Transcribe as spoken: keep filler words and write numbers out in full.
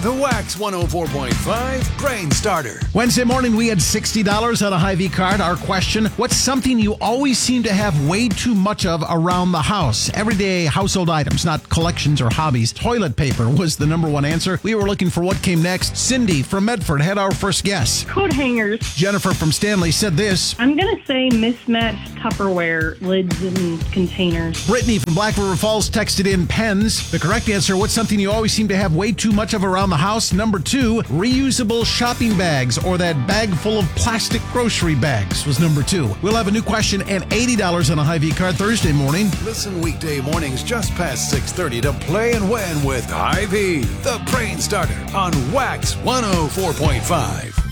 The Wax one oh four point five Brain Starter. Wednesday morning, we had sixty dollars on a Hy-Vee card. Our question, what's something you always seem to have way too much of around the house? Everyday household items, not collections or hobbies. Toilet paper was the number one answer. We were looking for what came next. Cindy from Medford had our first guess. Coat hangers. Jennifer from Stanley said this. I'm going to say mismatched Tupperware lids and containers. Brittany from Black River Falls texted in pens. The correct answer, what's something you always seem to have way too much of around the house? Number two, reusable shopping bags, or that bag full of plastic grocery bags was number two. We'll have a new question and eighty dollars on a Hy-Vee card Thursday morning. Listen weekday mornings just past six thirty to play and win with Hy-Vee, the Brain Starter on Wax one oh four point five.